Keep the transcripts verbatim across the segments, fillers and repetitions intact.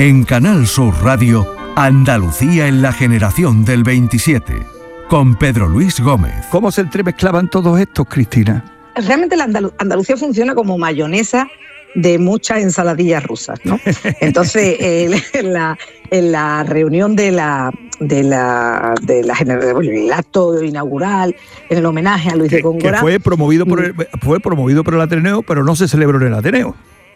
En Canal Sur Radio, Andalucía en la generación del veintisiete, con Pedro Luis Gómez. ¿Cómo se entremezclaban todos estos, Cristina? Realmente la Andalu- Andalucía funciona como mayonesa de muchas ensaladillas rusas, ¿no? Entonces, eh, en, la, en la reunión de la de la de la el acto inaugural, en el homenaje a Luis que, de Góngora, que fue promovido por el, fue promovido por el Ateneo, pero no se celebró en el Ateneo.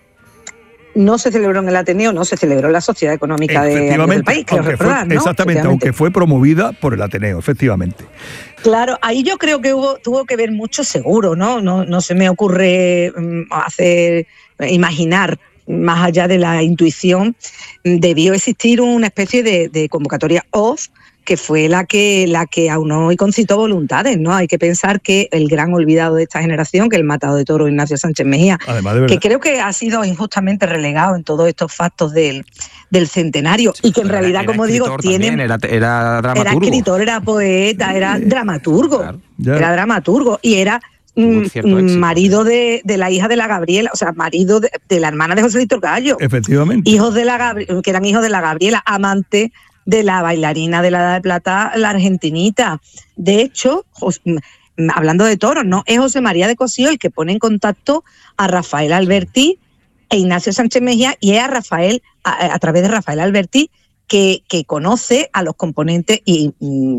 No se celebró en el Ateneo, no se celebró en la Sociedad Económica de, del país, que recordar, ¿no? Exactamente, aunque fue promovida por el Ateneo, efectivamente. Claro, ahí yo creo que hubo tuvo que ver mucho seguro, ¿no? No, no se me ocurre um, hacer, imaginar, más allá de la intuición, debió existir una especie de, de convocatoria off, que fue la que la que aunó y concitó voluntades, ¿no? Hay que pensar que el gran olvidado de esta generación, que el matado de toro Ignacio Sánchez Mejía, que creo que ha sido injustamente relegado en todos estos factos del, del centenario, sí, y que en realidad, era, como digo, tiene era, era dramaturgo. Era escritor, era poeta, era dramaturgo, claro, era dramaturgo y era mm, marido de, de la hija de la Gabriela, o sea, marido de, de la hermana de José Víctor Gallo. Efectivamente. Hijos de la Gabri- que eran hijos de la Gabriela, amante de la bailarina de la Edad de Plata, la argentinita. De hecho, Jos- hablando de toros, ¿no? Es José María de Cosío el que pone en contacto a Rafael Alberti e Ignacio Sánchez Mejía, y es a Rafael, a, a través de Rafael Alberti, que, que conoce a los componentes y, y,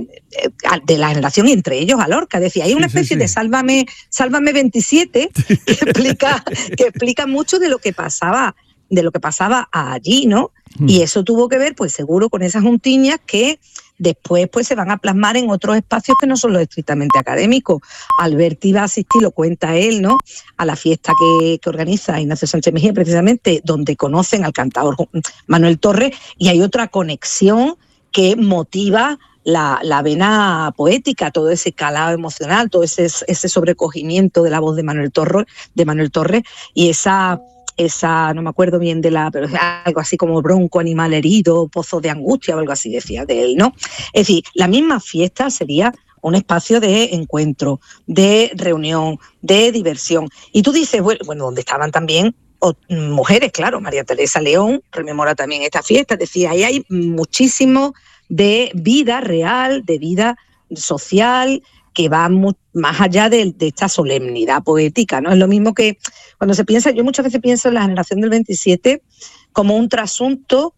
de la generación, y entre ellos a Lorca. Decía, hay una sí, especie sí, sí. de Sálvame, Sálvame veintisiete que explica, que explica mucho de lo que pasaba, de lo que pasaba allí, ¿no? Mm. Y eso tuvo que ver, pues seguro, con esas juntiñas que después pues se van a plasmar en otros espacios que no son los estrictamente académicos. Alberti va a asistir, lo cuenta él, ¿no?, a la fiesta que, que organiza Ignacio Sánchez Mejía, precisamente, donde conocen al cantador Manuel Torres, y hay otra conexión que motiva la, la vena poética, todo ese calado emocional, todo ese, ese sobrecogimiento de la voz de Manuel Torres, de Manuel Torres, y esa... esa, no me acuerdo bien de la, pero algo así como bronco, animal herido, pozo de angustia o algo así decía de él, ¿no? Es decir, la misma fiesta sería un espacio de encuentro, de reunión, de diversión. Y tú dices, bueno, bueno donde estaban también o, mujeres, claro, María Teresa León rememora también esta fiesta, es decir, ahí hay muchísimo de vida real, de vida social, que va mu- más allá de, de esta solemnidad poética, ¿no? Es lo mismo que cuando se piensa, yo muchas veces pienso en la generación del veintisiete como un trasunto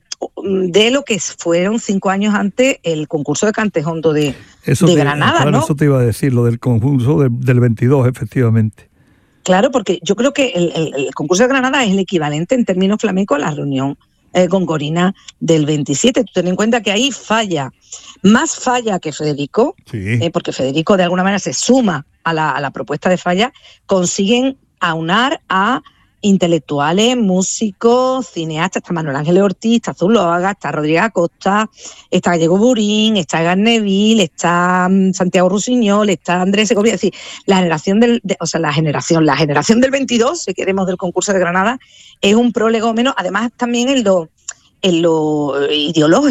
de lo que fueron cinco años antes el concurso de Cantejondo de, eso de te, Granada, claro, ¿no? Eso te iba a decir, lo del concurso del, del veintidós, efectivamente. Claro, porque yo creo que el, el, el concurso de Granada es el equivalente en términos flamencos a la reunión eh, gongorina del veintisiete. Tú ten en cuenta que ahí falla, más falla que Federico, sí. eh, porque Federico de alguna manera se suma a la, a la propuesta de Falla, consiguen aunar a intelectuales, músicos, cineastas. Está Manuel Ángel Ortiz, está Zuloaga, está Rodríguez Acosta, está Gallego Burín, está Egar Neville, está Santiago Rusiñol, está Andrés Segovia. Es decir, la generación del, de, o sea, la generación, la generación del veintidós, si queremos, del concurso de Granada, es un prolegómeno, además también en lo, en lo ideológico.